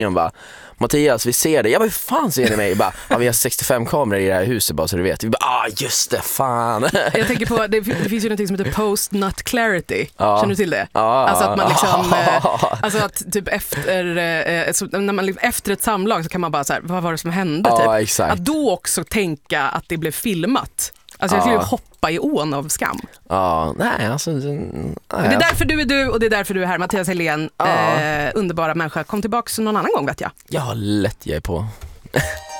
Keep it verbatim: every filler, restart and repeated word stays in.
Jag bara, Mattias, vi ser det. Jag bara, hur fan ser ni mig? Jag bara, ja, vi har sextiofem kameror i det här huset bara så du vet. Vi bara, ah just det, fan. Jag tänker på, det, det finns ju något som heter post-nut clarity. Ja. Känner du till det? Ja. Alltså att man liksom, eh, alltså att typ efter, eh, så när man, efter ett samlag så kan man bara så här, vad var det som hände? Ja, typ. exakt. Att då också tänka att det blev filmat. Alltså jag skulle ju Ja. hoppa i ån av skam. Ja, nej alltså. Nej. Men det är därför du är du och det är därför du är här. Mattias Helén, Ja. eh, underbara människa. Kom tillbaka någon annan gång vet jag. Jag har lätt jag är på.